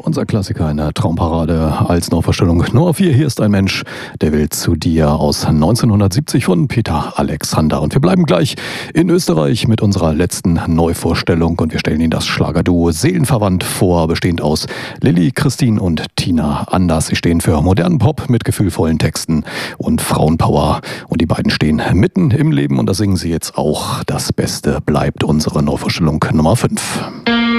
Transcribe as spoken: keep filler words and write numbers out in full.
Unser Klassiker in der Traumparade als Neuvorstellung Nummer vier. Hier ist ein Mensch, der will zu dir aus neunzehnhundertsiebzig von Peter Alexander. Und wir bleiben gleich in Österreich mit unserer letzten Neuvorstellung und wir stellen Ihnen das Schlagerduo Seelenverwandt vor, bestehend aus Lilly, Christine und Tina Anders. Sie stehen für modernen Pop mit gefühlvollen Texten und Frauenpower. Und die beiden stehen mitten im Leben und da singen sie jetzt auch. Das Beste bleibt unsere Neuvorstellung Nummer fünf.